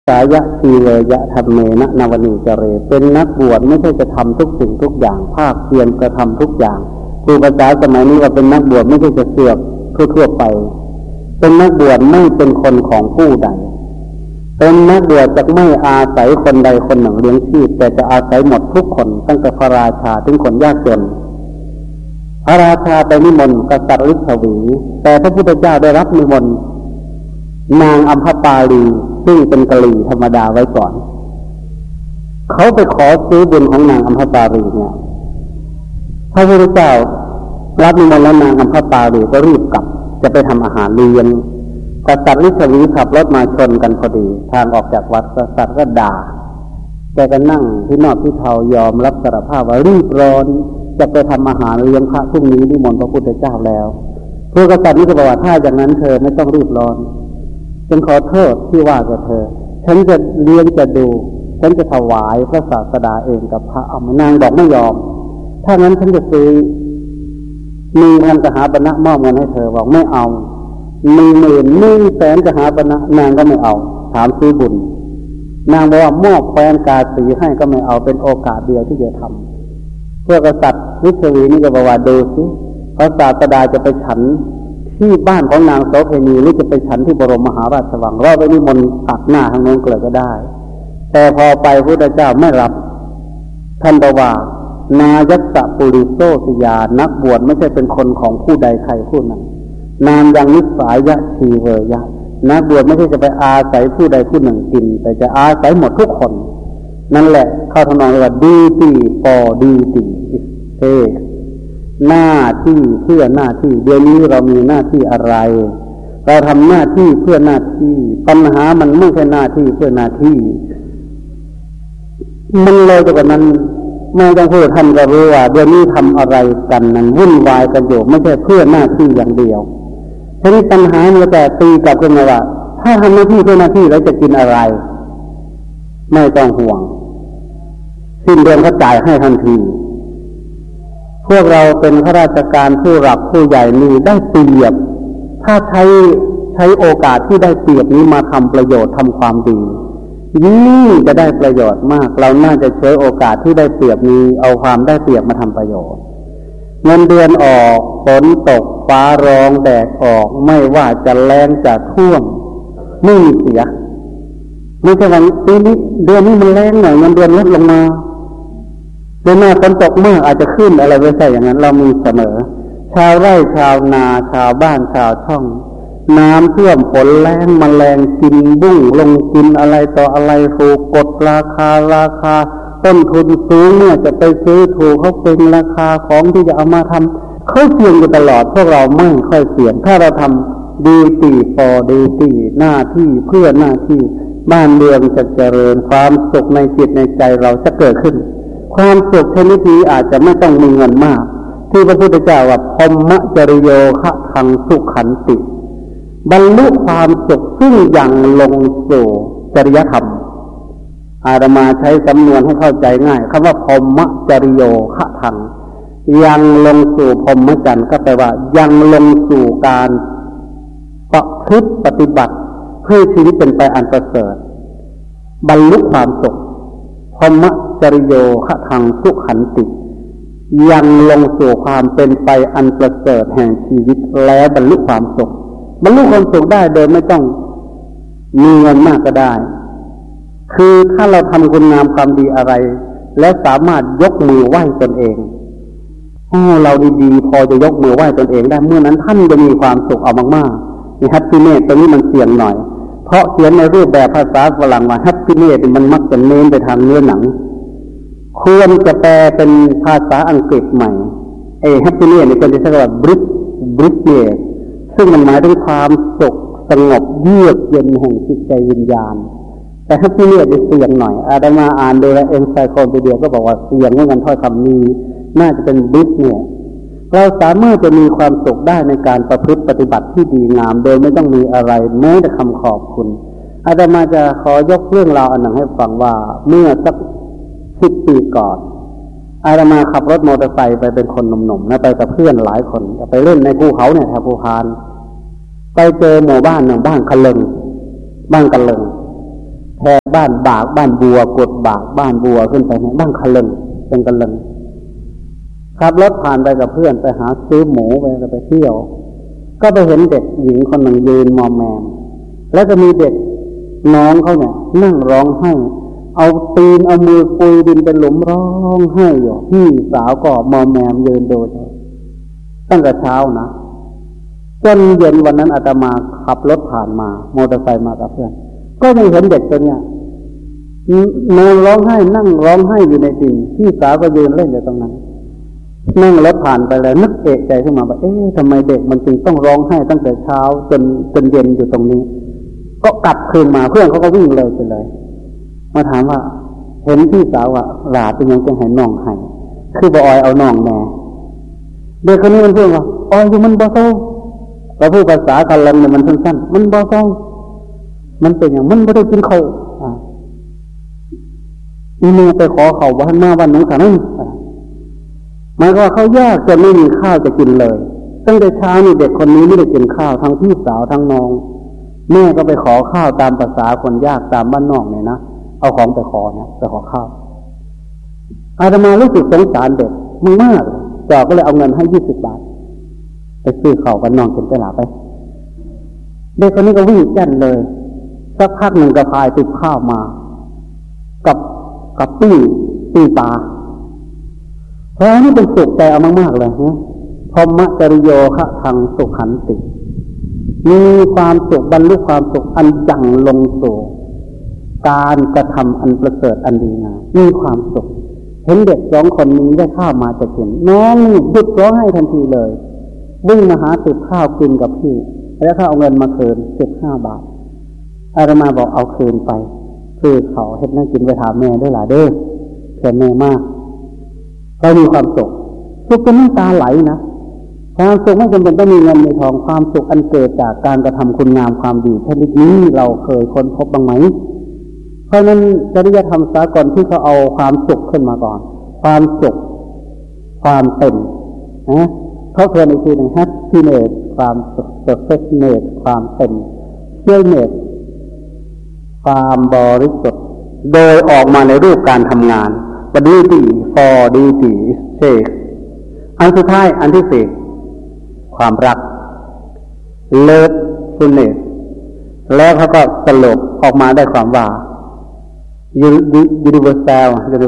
สายะชีเวยะธรรมเมนะนวนีเจเรเป็นนักบวชไม่ใช่จะทำทุกสิ่งทุกอย่างภาคเพียรกระทำทุกอย่างครูภาษาสมัยนี้ว่าเป็นนักบวชไม่ใช่จะเสือกทั่วไปเป็นนักบวชไม่เป็นคนของผู้ใดเป็นนักบวชจะไม่อาศัยคนใดคนหนึ่งเลี้ยงชีพแต่จะอาศัยหมดทุกคนตั้งแต่พระราชาถึงคนยากจนพระราชาไปนิมนต์กษัตริย์ฤทธวีแต่พระพุทธเจ้าได้รับนิมนต์นางอัมพปาลีซึ่งเป็นกะหรี่ธรรมดาไว้ก่อนเขาไปขอซื้อบุญของนางอัมพปาลีเนี่ยพระพุทธเจ้ารับนิมนต์แล้วนางอัมพปาลีก็รีบกลับจะไปทำอาหารเลี้ยงกษัตริย์ฤทธวีขับรถมาชนกันพอดีทางออกจากวัดกษัตริย์ก็ด่าแกก็นั่งที่นอกที่เทายอมรับสารภาพว่ารีบร้อนจะไปทำอาหารเลี้ยงพระพรุ่งนี้นิมนต์พระพุทธเจ้าแล้วพระกษัตริย์นี้ก็บอกว่าถ้าอย่างนั้นเธอไม่ต้องรีบร้อนฉันขอโทษที่ว่ากับเธอฉันจะเลี้ยงจะดูฉันจะถวายพระศาสดาเองกับพระอมนางบอกไม่ยอมถ้างั้นฉันจะซื้อ1,000 กหาปณะมอบเงินให้เธอบอกไม่เอา10,000 กหาปณะนางก็ไม่เอาถามซื้อบุญนางบอกว่ามอบแคว้นกาสีให้ก็ไม่เอาเป็นโอกาสเดียวที่จะทำเพื่อกษัตริย์ฤทธวีนี่ก็บอกว่าดูสิพระศาสดาจะไปฉันที่บ้านของนางโสเภณีหรือจะไปฉันที่บรมมหาราชวังเราไปนิมนต์ตักหน้าทางโน้นเกลือก็ได้แต่พอไปพระพุทธเจ้าไม่รับท่านบอกว่านายัสสะปุริโสสยานักบวชไม่ใช่เป็นคนของผู้ใดใครผู้นั้นนามยังนิสายะชีเวยะนักบวชไม่ใช่จะไปอาศัยผู้ใดผู้หนึ่งกินแต่จะอาศัยหมดทุกคนนั่นแหละเข้าทำนองว่า duty for duty is pay หน้าที่เพื่อหน้าที่เดี๋ยวนี้เรามีหน้าที่อะไรเราทำหน้าที่เพื่อหน้าที่ปัญหามันไม่ใช่หน้าที่เพื่อหน้าที่มันเลยจากนั้นไม่ต้องพูดท่านก็รู้ว่าเดี๋ยวนี้ทำอะไรกันนั้นวุ่นวายกันอยู่ไม่ใช่เพื่อหน้าที่อย่างเดียวทีนี้ปัญหามันจะตีกลับขึ้นมาว่าถ้าทำหน้าที่เพื่อหน้าที่แล้วจะกินอะไรไม่ต้องห่วงสิ้นเดือนเขาจ่ายให้ทันทีพวกเราเป็นข้าราชการผู้หลักผู้ใหญ่นี่ได้เปรียบถ้าใช้โอกาสที่ได้เปรียบนี้มาทำประโยชน์ทำความดียิ่งจะได้ประโยชน์มากเราน่าจะใช้โอกาสที่ได้เปรียบนี้เอาความได้เปรียบมาทำประโยชน์เงินเดือนออกฝนตกฟ้าร้องแดดออกไม่ว่าจะแล้งจะท่วมไม่มีเสียไม่ใช่ว่าปีนี้เดือนนี้มันแล้งหน่อยเงินเดือนลดลงมาเดือนหน้าฝนตกมากอาจจะขึ้นอะไรไม่ใช่อย่างนั้นเรามีเสมอชาวไร่ชาวนาชาวบ้านชาวช่องน้ำท่วมฝนแล้งแมลงกินบุ้งลงกินอะไรต่ออะไรถูกกดราคาต้นทุนสูงเมื่อจะไปซื้อถูกเขาเป็นราคาของที่จะเอามาทำเขาเสี่ยงอยู่ตลอดพวกเราไม่ค่อยเสี่ยงถ้าเราทำduty for duty หน้าที่เพื่อหน้าที่บ้านเมืองจะเจริญความสุขในจิตในใจเราจะเกิดขึ้นความสุขชนิดนี้อาจจะไม่ต้องมีเงินมากที่พระพุทธเจ้าว่าพรหมจริโยคะทังสุขันติบรรลุความสุขซึ่งยังลงสู่จริยธรรมอาตมาใช้สำนวนให้เข้าใจง่ายคำว่าพรหมจริโยคะทังยังลงสู่พรหมจรรย์ก็แปลว่ายังลงสู่การประพฤติปฏิบัติให้ชีวิตเป็นไปอันประเสริฐบรรลุความสุขพรหมจริโยคะทังสุขันติยังลงสู่ความเป็นไปอันประเสริฐแห่งชีวิตแล้วบรรลุความสุขบรรลุความสุขได้โดยไม่ต้องมีเงินมากก็ได้คือถ้าเราทำคุณงามความดีอะไรและสามารถยกมือไหว้ตนเองเราดีๆพอจะยกมือไหว้ตนเองได้เมื่อนั้นท่านจะมีความสุขเอามากๆนี่ happiness ตรงนี้มันเสี่ยงหน่อยเพราะเขียนในรูปแบบภาษาฝรั่งว่า happiness มันมักจะเน้นไปทางเนื้อหนังควรจะแปลเป็นภาษาอังกฤษใหม่happiness นี่ควรจะใช้คำว่า bliss ซึ่งมันหมายถึงความสุขสงบเยือกเย็นแห่งจิตใจวิญญาณแต่happinessเสี่ยงหน่อยอาตมาอ่านโดยเอ็นไซโคลปีเดียก็บอกว่าเสี่ยงเหมือนกันถ้อยคำนี้น่าจะเป็น bliss เนี่ยเราสามารถจะมีความสุขได้ในการประพฤติปฏิบัติที่ดีงามโดยไม่ต้องมีอะไรแม้แต่คำขอบคุณอาตมาจะขอยกเรื่องราวอันหนึ่งให้ฟังว่าเมื่อสัก10 ปีก่อนอาตมาขับรถมอเตอร์ไซค์ไปเป็นคนหนุ่มๆนะไปกับเพื่อนหลายคนไปเล่นในภูเขาเนี่ยแถวภูพานไปเจอหมู่บ้านหนึ่งบ้านกันเลิงแพบ้านบากบ้านบัวกดบากบ้านบัวขึ้นไปในบ้านคะลึงเป็นคะลึงขับรถผ่านไปกับเพื่อนไปหาซื้อหมูไปเที่ยวก็ไปเห็นเด็กหญิงคนหนึ่งยืนมอมแมมแล้วก็มีเด็กน้องเขาเนี่ยนั่งร้องไห้เอาตีนเอามือปุยดินเป็นหลุมร้องไห้อยู่พี่สาวก็มอมแมมยืนดูตั้งแต่เช้านะจนเย็นวันนั้นอาตมาขับรถผ่านมามอเตอร์ไซค์มากับเพื่อนก็ไม่เห็นเด็กตัวเนี้ยนอนร้องไห้นั่งร้องไห้อยู่ในดินพี่สาวก็ยืนเล่นอยู่ตรงนั้นนั่งรถผ่านไปแล้วนึกเอะใจขึ้นมาว่าทำไมเด็กมันจึงต้องร้องไห้ตั้งแต่เช้าจนเย็นอยู่ตรงนี้ก็กลับคืนมาเพื่อนเขาก็วิ่งเลยไปเลยมาถามว่าเห็นพี่สาวว่าหลาเป็นยังจะให้น้องให้คือบ่ออยเอาน้องแม่เด็กคนนี้มันพูดว่าออยอยู่มันบ่เศร้าเราพูดภาษาคันลันเนี่ยมันสั้นๆมันบ่เศร้ามันเป็นอย่างมันไม่ได้กินข้าวอีเมไปขอเขาบ้านหน้าบ้านน้องสาวนั่นหมายว่าเขายากจนไม่มีข้าวจะกินเลยตั้งแต่เช้านี่เด็กคนนี้ไม่ได้กินข้าวทั้งพี่สาวทั้งน้องแม่ก็ไปขอข้าวตามภาษาคนยากตามบ้านนอกเนี่ยนะเอาของไปขอเนี่ยไปขอข้าวอาตมารู้สึกสงสารเด็กมากๆจ่อก็เลยเอาเงินให้20 บาทไปซื้อข้าวบ้านนอกกินไปหลาไปเด็กคนนี้ก็วิ่งแจ้นเลยสักพักหนึ่งก็พายติดข้าวมากับปิ้งปลาเพราะนี่เป็นสุขใจเอามากๆเลยนะพรหมจริโยคะทังสุขันติมีความสุขบรรลุความสุขอันยั่งลงสู่การกระทำอันประเสริฐอันดีงามมีความสุขเห็นเด็ก2 คนนี้ได้ข้าวมาจะกินน้องหยุดร้องให้ทันทีเลยวิ่งมาหาติดข้าวกินกับพี่แล้วเขาเอาเงินมาคืน15 บาทอาตมาบอกเอาคืนไปคือเขาเฮ็ดนั่งกินไปถามแม่ด้วยล่ะเด้อเพื่อแม่มากก็มีความสุขสุขจนน้ำตาไหลนะความสุขไม่จำเป็นต้องมีเงินมีทองความสุขอันเกิดจากการกระทำคุณงามความดีชนิดนี้เราเคยค้นพบบ้างไหมเพราะนั้นจริยธรรมสากลที่เขาเอาความสุขขึ้นมาก่อนความสุขความเต็มนะเขาเพิ่มอีกทีหนึ่ง happiness ความสุข perfectness ความเต็ม fullness ความบริสุทธิ์โดยออกมาในรูปการทำงาน duty for duty sake อันสุดท้ายอันที่ 4ความรัก lovefulness แล้วเขาก็สรุปออกมาได้ความว่า universal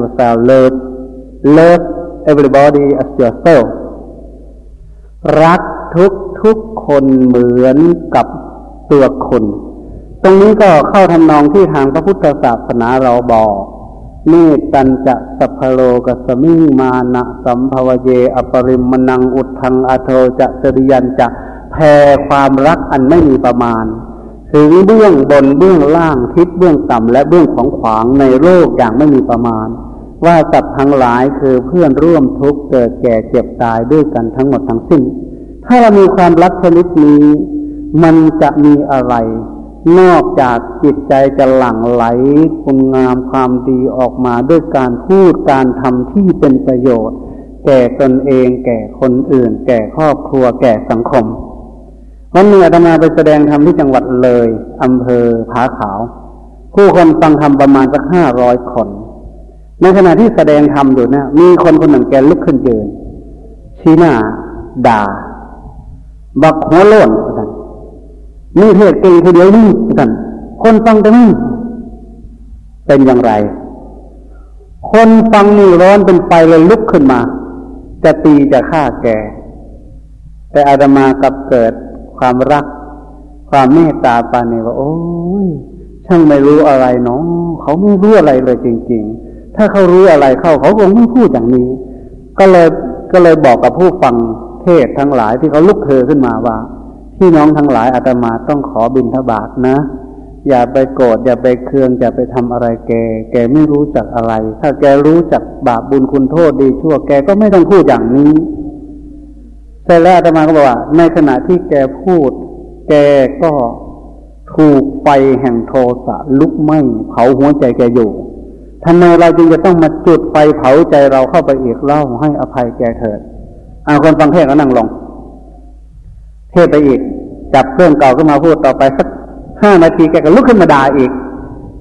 love everybody as yourself รักทุกคนเหมือนกับตัวคนตรงนี้ก็เข้าทำนองที่ทางพระพุทธศาสนาเราบอกเมตตัญจะสัพพโลกัสสมิงมานะสัมภวเยอปริมนังอุทธังอโทจะจริยันจะแผ่ความรักอันไม่มีประมาณถึงเบื้องบนเบื้องล่างทิศเบื้องต่ำและเบื้องของขวางในโลกอย่างไม่มีประมาณว่าสัตว์ทั้งหลายคือเพื่อนร่วมทุกข์เกิดแก่เจ็บตายด้วยกันทั้งหมดทั้งสิ้นถ้าเรามีความรักชนิดนี้มันจะมีอะไรนอกจากจิตใจจะหลั่งไหลคุณงามความดีออกมาด้วยการพูดการทำที่เป็นประโยชน์แก่ตนเองแก่คนอื่นแก่ครอบครัวแก่สังคมวันนี้อาตมาไปแสดงธรรมที่จังหวัดเลยอำเภอผาขาวผู้คนฟังธรรมประมาณสัก500 คนในขณะที่แสดงธรรมอยู่เนี่ยมีคนคนหนึ่งแกลุกขึ้นยืนชี้หน้าด่าบักหัวโล้นท่านนี่เทศเก่งทีเดียวนี่ท่านคนฟังแต่นี่เป็นอย่างไรคนฟังนี่ร้อนเป็นไฟเลยลุกขึ้นมาจะตีจะฆ่าแกแต่อาตมากับเกิดความรักความเมตตาปานนี้ว่าโอ้ยช่างไม่รู้อะไรเนาะเขาไม่รู้อะไรเลยจริงๆถ้าเขารู้อะไรเขาคงไม่พูดอย่างนี้ก็เลยบอกกับผู้ฟังเทศทั้งหลายที่เขาลุกขึ้นมาว่าพี่น้องทั้งหลายอาตมาต้องขอบิณฑบาตนะอย่าไปโกรธอย่าไปเคืองอย่าไปทำอะไรแกไม่รู้จักอะไรถ้าแกรู้จักบาปบุญคุณโทษดีชั่วแกก็ไม่ต้องพูดอย่างนี้แต่แล้วอาตมาก็บอกว่าในขณะที่แกพูดแกก็ถูกไฟแห่งโทสะลุกไหม้เผาหัวใจแกอยู่ทำไมเราจึงจะต้องมาจุดไฟเผาใจเราเข้าไปอีกเล่าให้อภัยแกเถิดคนฟังเทศก็นั่งลงเทศไปอีกจับเครื่องเก่าขึ้นมาพูดต่อไปสัก5 นาทีแกก็ลุกขึ้นมาด่าอีก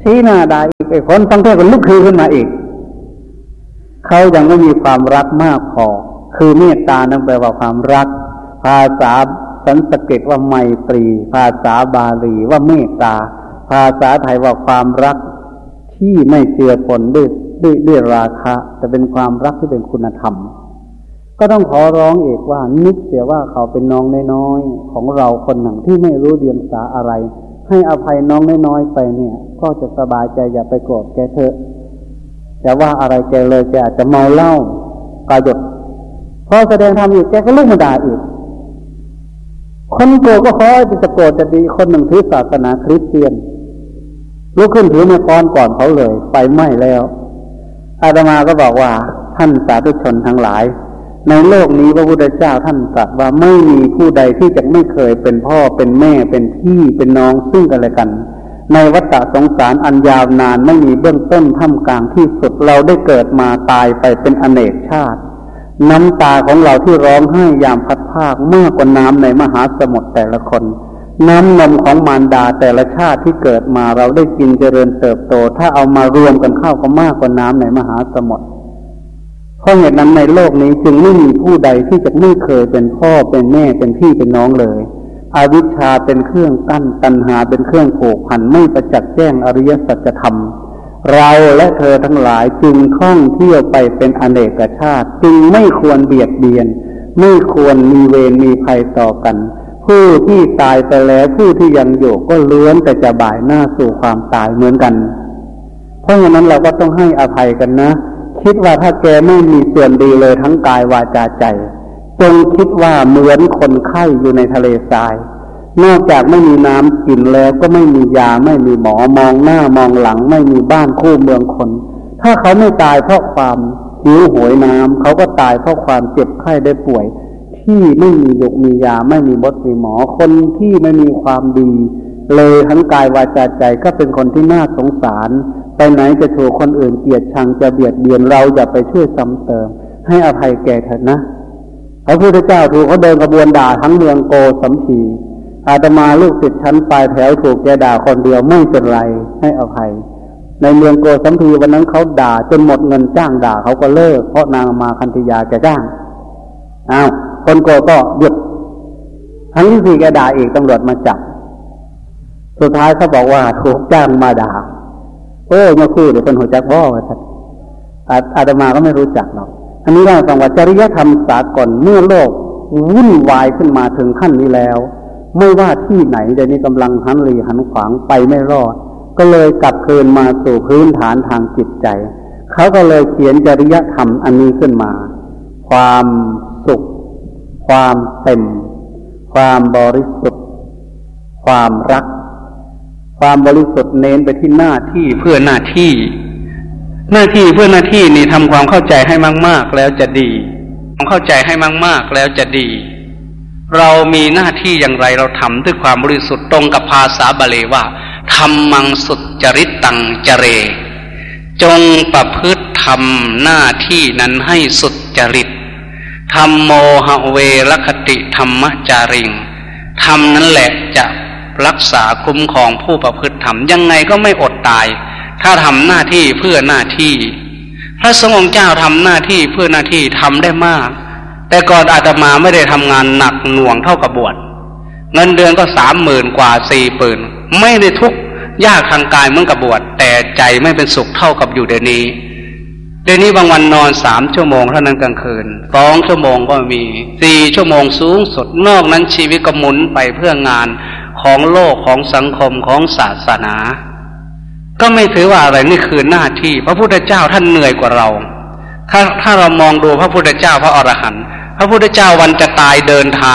ชี้หน้าด่าอีกไอ้คนฟังเทศน์ก็ลุกขึ้นมาอีกเขายังไม่มีความรักมากพอคือเมตตานั่นแปลว่าความรักภาษาสันสกฤตว่าไมตรีภาษาบาลีว่าเมตตาภาษาไทยว่าความรักที่ไม่เจือปนด้วยราคะแต่เป็นความรักที่เป็นคุณธรรมก็ต้องขอร้องเอกว่านึกเสียว่าเขาเป็นน้องน้อยๆของเราคนหนึ่งที่ไม่รู้เดียงสาอะไรให้อภัยน้องน้อยๆไปเนี่ยก็จะสบายใจอย่าไปโกรธแกเถอะแต่ว่าอะไรแกเลยแกอาจจะเมาเหล้ากายหยดพอแสดงธรรมอีกแกก็ลุกมาด่าอีกคนโกรธก็ขอจะโกรธจะดีคนหนึ่งถือศาสนาคริสเตียนลุกขึ้นถือไม้ค้อนก่อนเขาเลยไฟไหม้แล้วอาตมาก็บอกว่าท่านสาธุชนทั้งหลายในโลกนี้พระพุทธเจ้าท่านตรัสว่าไม่มีผู้ใดที่จะไม่เคยเป็นพ่อเป็นแม่เป็นพี่เป็นน้องซึ่งกันและกันในวัฏสงสารอันยาวนานไม่มีเบื้องต้นท่ามกลางที่สุดเราได้เกิดมาตายไปเป็นอเนกชาติน้ำตาของเราที่ร้องไห้ยามพัดพรากมากกว่าน้ำในมหาสมุทรแต่ละคนน้ำนมของมารดาแต่ละชาติที่เกิดมาเราได้กินเจริญเติบโตถ้าเอามารวมกันเข้าก็มากกว่าน้ำในมหาสมุทรเพราะเหตุนั้นในโลกนี้จึงไม่มีผู้ใดที่จะไม่เคยเป็นพ่อเป็นแม่เป็นพี่เป็นน้องเลยอวิชชาเป็นเครื่องกั้นตัณหาเป็นเครื่องผูกพันไม่ประจักษ์แจ้งอริยสัจธรรมเราและเธอทั้งหลายจึงท่องเที่ยวไปเป็นอเนกชาติจึงไม่ควรเบียดเบียนไม่ควรมีเวรมีภัยต่อกันผู้ที่ตายไปแล้วผู้ที่ยังอยู่ก็ล้วนแต่จะบ่ายหน้าสู่ความตายเหมือนกันเพราะฉะนั้นเราก็ต้องให้อภัยกันนะคิดว่าถ้าแกไม่มีส่วนดีเลยทั้งกายวาจาใจจงคิดว่าเหมือนคนไข้อยู่ในทะเลทรายนอกจากไม่มีน้ำกินแล้วก็ไม่มียาไม่มีหมอมองหน้ามองหลังไม่มีบ้านคู่เมืองคนถ้าเขาไม่ตายเพราะความหิวโหยน้ำเขาก็ตายเพราะความเจ็บไข้ได้ป่วยที่ไม่มียกมียาไม่มีมดมีหมอคนที่ไม่มีความดีเลยทั้งกายวาจาใจก็เป็นคนที่น่าสงสารไปไหนจะถูกคนอื่นเกลียดชังจะเบียดเบียนเราอย่าไปช่วยซ้ำเติมให้อภัยแก่เถิดนะพระพุทธเจ้าถูกเขาเดินกระบวนด่าทั้งเมืองโกสัมพีอาตมาลูกศิษย์ชั้นปลายแถวถูกแกด่าคนเดียวไม่เป็นไรให้อภัยในเมืองโกสัมพีวันนั้นเขาด่าจนหมดเงินจ้างด่าเขาก็เลิกเพราะนางมาคันธยาแกจ้างคนโกก็หยุดทั้งที่สี่แกด่าอีกตำรวจมาจับสุดท้ายเขาบอกว่าถูกจ้างมาด่าเมื่อคู่เดี๋ยวเป็นหัวจักพ่อว่าสัตว์อาตมาก็ไม่รู้จักหรอกอันนี้เราฟังว่าจริยธรรมสากลเมื่อโลกวุ่นวายขึ้นมาถึงขั้นนี้แล้วไม่ว่าที่ไหนเดี๋ยวนี้กำลังหันหลีหันขวางไปไม่รอดก็เลยกลับคืนมาสู่พื้นฐานทางจิตใจเขาก็เลยเขียนจริยธรรมอันนี้ขึ้นมาความสุขความเต็มความบริสุทธิ์ความรักความบริสุทธิ์เน้นไปที่หน้าที่เพื่อหน้าที่เพื่อหน้าที่นี่ทำความเข้าใจให้มากๆแล้วจะดีความเข้าใจให้มากๆแล้วจะดีเรามีหน้าที่อย่างไรเราทำด้วยความบริสุทธิ์ตรงกับภาษาบาลีว่าธัมมังสุจริตตังจเรจงประพฤติทำหน้าที่นั้นให้สุจริตธัมโมหะเวรคติธัมมจาริงธรรมนั่นแหละจะรักษาคุ้มครองผู้ประพฤติธรรมยังไงก็ไม่อดตายถ้าทำหน้าที่เพื่อหน้าที่พระสงฆ์องค์เจ้าทำหน้าที่เพื่อหน้าที่ทำได้มากแต่ก่อนอาตมาไม่ได้ทำงานหนักหน่วงเท่ากับบวชเงินเดือนก็30,000 กว่า40,000ไม่ได้ทุกข์ยากทางกายเหมือนกับบวชแต่ใจไม่เป็นสุขเท่ากับอยู่เดี๋ยวนี้บางวันนอน3 ชั่วโมงเท่านั้นกลางคืน2 ชั่วโมงก็มี4 ชั่วโมงสูงสุดนอกนั้นชีวิตก็หมุนไปเพื่องานของโลกของสังคมของศาสนาก็ไม่ถือว่าอะไรนี่คือหน้าที่พระพุทธเจ้าท่านเหนื่อยกว่าเราถ้าเรามองดูพระพุทธเจ้าพระอรหันต์พระพุทธเจ้าวันจะตายเดินทาง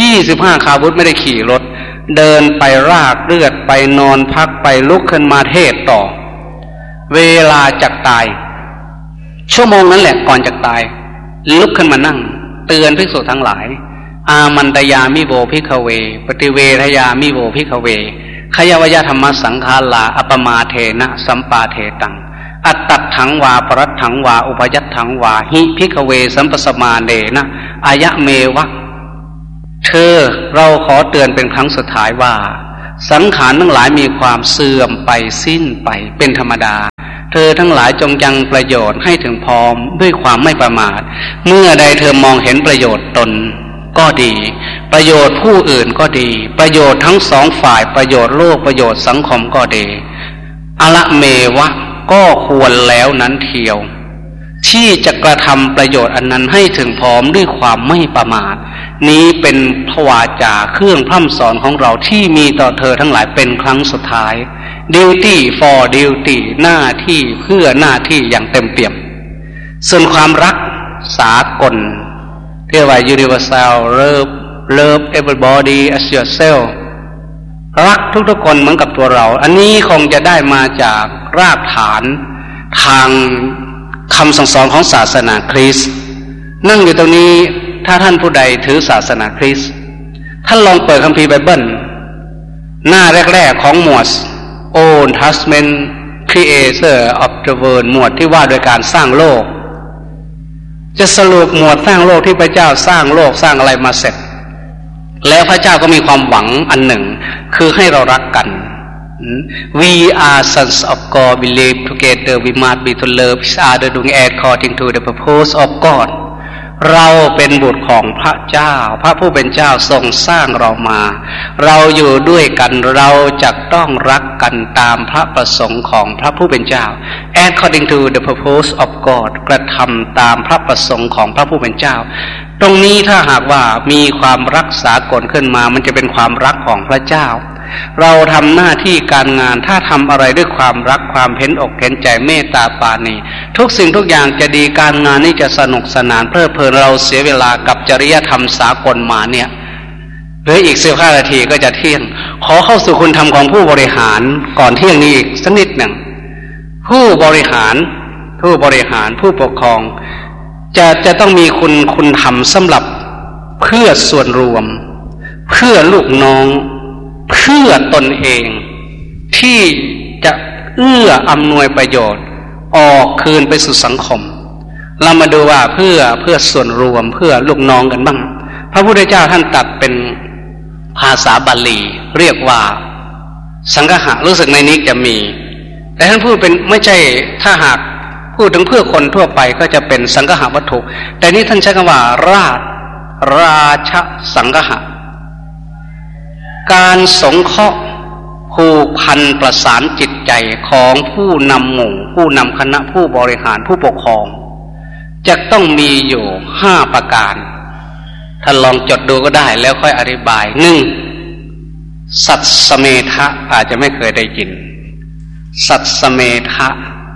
25 คาวุธไม่ได้ขี่รถเดินไปรากเลือดไปนอนพักไปลุกขึ้นมาเทศต่อเวลาจะตายชั่วโมงนั้นแหละก่อนจะตายลุกขึ้นมานั่งเตือนภิกษุทั้งหลายอามันตยามิโวภิกขเวปฏิเวทยามิโวภิกขเวขยวยธรรมสังฆาลาอัปมาเทนะสัมปาเทตังอัตตัดถังวาปรัตถังวาอุปยัตถังวาหิภิกขเวสัมปสมาเนนะอายะเมวะเราขอเตือนเป็นครั้งสุดท้ายว่าสังขารทั้งหลายมีความเสื่อมไปสิ้นไปเป็นธรรมดาเธอทั้งหลายจงยังประโยชน์ให้ถึงพร้อมด้วยความไม่ประมาทเมื่อใดเธอมองเห็นประโยชน์ตนก็ดีประโยชน์ผู้อื่นก็ดีประโยชน์ทั้งสองฝ่ายประโยชน์โลกประโยชน์สังคมก็ดีอละเมวะก็ควรแล้วนั้นเทียวที่จะกระทำประโยชน์อันนั้นให้ถึงพร้อมด้วยความไม่ประมาทนี้เป็นพระวาจาเครื่องพร่ำสอนของเราที่มีต่อเธอทั้งหลายเป็นครั้งสุดท้าย duty for duty หน้าที่เพื่อหน้าที่อย่างเต็มเปี่ยมส่วนความรักสากลเรียกว่า universal love everybody as yourself รักทุกๆคนเหมือนกับตัวเราอันนี้คงจะได้มาจากรากฐานทางคำสั่งสอนของศาสนาคริสต์นั่งอยู่ตรงนี้ถ้าท่านผู้ใดถือศาสนาคริสต์ท่านลองเปิดคัมภีร์ไบเบิลหน้าแรกๆของหมวด Old Testament Creator of the World หมวดที่ว่าโดยการสร้างโลกจะสรุปหมวดสร้างโลกที่พระเจ้าสร้างโลกสร้างอะไรมาเสร็จแล้วพระเจ้าก็มีความหวังอันหนึ่งคือให้เรารักกันWe are sons of God. We live together. We must be to love each other doing according to the purpose of God. เราเป็นบุตรของพระเจ้าพระผู้เป็นเจ้าทรงสร้างเรามาเราอยู่ด้วยกันเราจะต้องรักกันตามพระประสงค์ของพระผู้เป็นเจ้า according to the purpose of God กระทำตามพระประสงค์ของพระผู้เป็นเจ้าตรงนี้ถ้าหากว่ามีความรักสากลขึ้นมามันจะเป็นความรักของพระเจ้าเราทำหน้าที่การงานถ้าทำอะไรด้วยความรักความเห็นอกเห็นใจเมตตาปราณีทุกสิ่งทุกอย่างจะดีการงานนี่จะสนุกสนานเพลิดเพลินเราเสียเวลากับจริยธรรมสากลมาเนี่ยเหลืออีก15 นาทีก็จะเที่ยงขอเข้าสู่คุณธรรมของผู้บริหารก่อนเที่ยงนี้อีกสักนิดหนึ่งผู้บริหารผู้ปกครองจะต้องมีคุณธรรมสำหรับเพื่อส่วนรวมเพื่อลูกน้องเพื่อตนเองที่จะเอื้ออำนวยประโยชน์ออกคืนไปสู่สังคมเรามาดูว่าเพื่อส่วนรวมเพื่อลูกน้องกันบ้างพระพุทธเจ้าท่านตรัสเป็นภาษาบาลีเรียกว่าสังฆะรู้สึกในนี้จะมีแต่ท่านพูดเป็นไม่ใช่ถ้าหากพูดถึงเพื่อคนทั่วไปก็จะเป็นสังฆะวัตถุแต่นี้ท่านใช้คำว่าราชสังฆะการสงเคราะห์ผูกพันประสานจิตใจของผู้นำหมู่ผู้นำคณะผู้บริหารผู้ปกครองจะต้องมีอยู่5ประการท่านลองจดดูก็ได้แล้วค่อยอธิบาย1สัตสเมทะอาจจะไม่เคยได้ยินสัตสเมทะ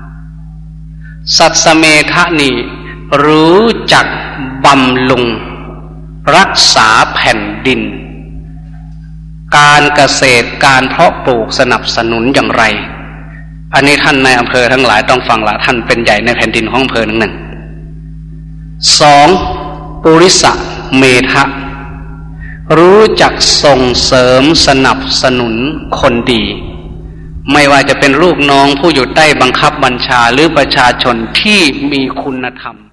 นี่รู้จักบำรุงรักษาแผ่นดินการเกษตรการเพาะปลูกสนับสนุนอย่างไรอันนี้ท่านในอำเภอทั้งหลายต้องฟังละท่านเป็นใหญ่ในแผ่นดินของอำเภอนั้น2ปุริสเมทะรู้จักส่งเสริมสนับสนุนคนดีไม่ว่าจะเป็นลูกน้องผู้อยู่ใต้บังคับบัญชาหรือประชาชนที่มีคุณธรรม